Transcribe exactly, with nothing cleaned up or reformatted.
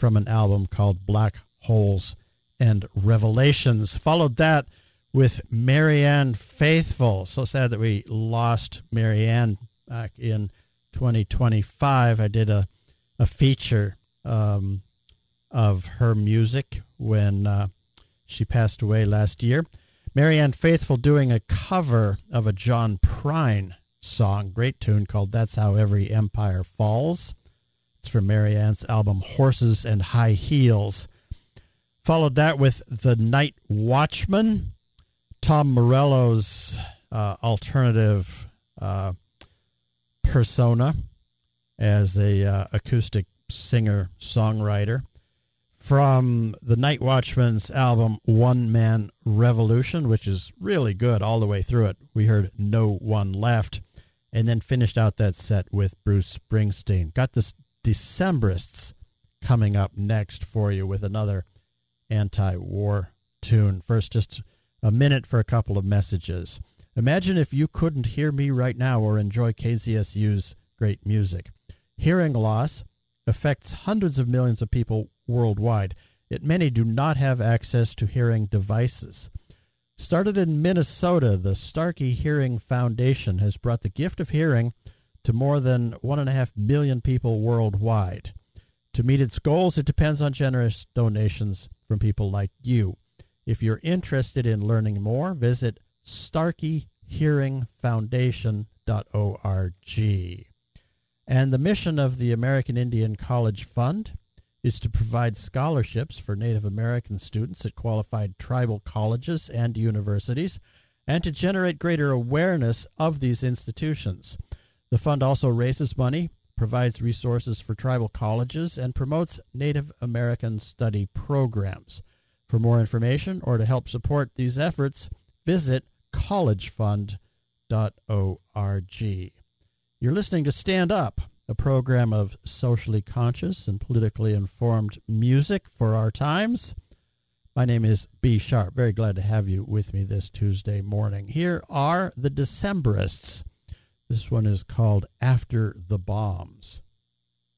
from an album called Black Holes and Revelations. Followed that with Marianne Faithfull. So sad that we lost Marianne back in twenty twenty-five. I did a, a feature um, of her music when uh, she passed away last year. Marianne Faithfull doing a cover of a John Prine song, great tune called That's How Every Empire Falls. It's from Marianne's album Horses and High Heels. Followed that with The Night Watchman, Tom Morello's uh, alternative uh, persona as a uh, acoustic singer-songwriter. From the Night Watchman's album One Man Revolution, which is really good all the way through it. We heard No One Left, and then finished out that set with Bruce Springsteen. Got the Decemberists coming up next for you with another anti-war tune. First, just a minute for a couple of messages. Imagine if you couldn't hear me right now or enjoy K Z S U's great music. Hearing loss affects hundreds of millions of people worldwide, yet many do not have access to hearing devices. Started in Minnesota, the Starkey Hearing Foundation has brought the gift of hearing to more than one and a half million people worldwide. To meet its goals, it depends on generous donations from people like you. If you're interested in learning more, visit starkey hearing foundation dot org. And the mission of the American Indian College Fund is to provide scholarships for Native American students at qualified tribal colleges and universities, and to generate greater awareness of these institutions. The fund also raises money, provides resources for tribal colleges, and promotes Native American study programs. For more information or to help support these efforts, visit college fund dot org. You're listening to Stand Up, a program of socially conscious and politically informed music for our times. My name is B. Sharp. Very glad to have you with me this Tuesday morning. Here are the Decemberists. This one is called After the Bombs.